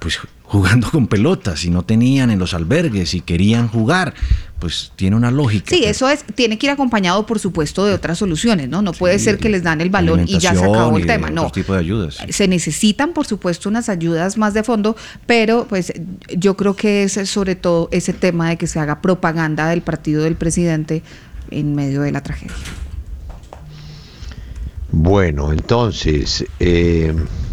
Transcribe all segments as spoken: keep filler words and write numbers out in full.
pues jugando con pelotas y no tenían en los albergues y querían jugar, pues tiene una lógica. Sí, eso es, tiene que ir acompañado, por supuesto, de otras soluciones, ¿no? No puede sí, ser que les dan el balón y ya se acabó el tema, no. Tipo de ayudas. Se necesitan, por supuesto, unas ayudas más de fondo, pero pues yo creo que es sobre todo ese tema de que se haga propaganda del partido del presidente en medio de la tragedia. Bueno, entonces eh,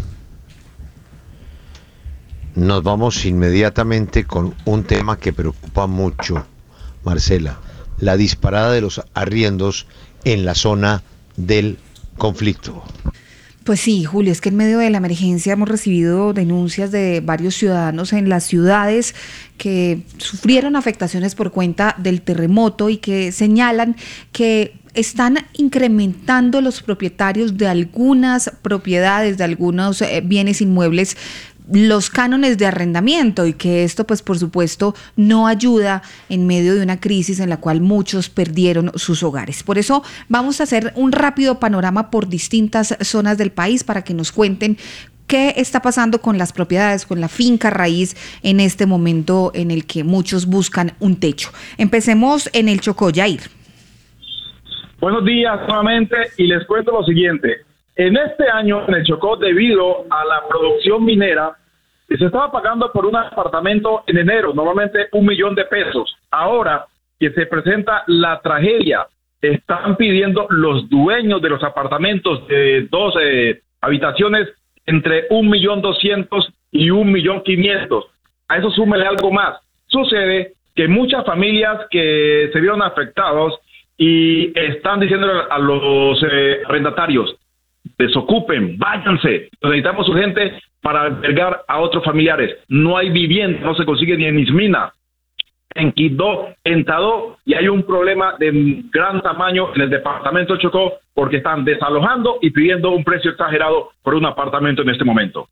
nos vamos inmediatamente con un tema que preocupa mucho, Marcela, la disparada de los arriendos en la zona del conflicto. Pues sí, Julio, es que en medio de la emergencia hemos recibido denuncias de varios ciudadanos en las ciudades que sufrieron afectaciones por cuenta del terremoto y que señalan que están incrementando los propietarios de algunas propiedades, de algunos eh, bienes inmuebles, los cánones de arrendamiento, y que esto pues por supuesto no ayuda en medio de una crisis en la cual muchos perdieron sus hogares. Por eso vamos a hacer un rápido panorama por distintas zonas del país para que nos cuenten qué está pasando con las propiedades, con la finca raíz en este momento en el que muchos buscan un techo. Empecemos en el Chocó, Yair. Buenos días nuevamente y les cuento lo siguiente. En este año en el Chocó, debido a la producción minera, se estaba pagando por un apartamento en enero, normalmente un millón de pesos. Ahora que se presenta la tragedia, están pidiendo los dueños de los apartamentos de dos eh, habitaciones entre un millón doscientos y un millón quinientos. A eso súmele algo más. Sucede que muchas familias que se vieron afectados y están diciéndole a los eh, arrendatarios, desocupen, váyanse, necesitamos urgente para albergar a otros familiares. No hay vivienda, no se consigue ni en Ismina, en Quibdó, en Tadó, y hay un problema de gran tamaño en el departamento de Chocó porque están desalojando y pidiendo un precio exagerado por un apartamento en este momento.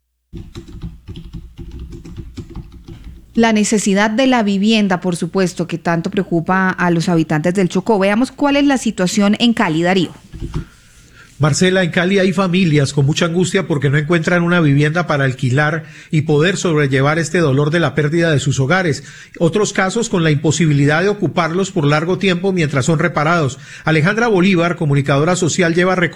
La necesidad de la vivienda, por supuesto, que tanto preocupa a los habitantes del Chocó. Veamos cuál es la situación en Cali, Darío. Marcela, en Cali hay familias con mucha angustia porque no encuentran una vivienda para alquilar y poder sobrellevar este dolor de la pérdida de sus hogares. Otros casos con la imposibilidad de ocuparlos por largo tiempo mientras son reparados. Alejandra Bolívar, comunicadora social, lleva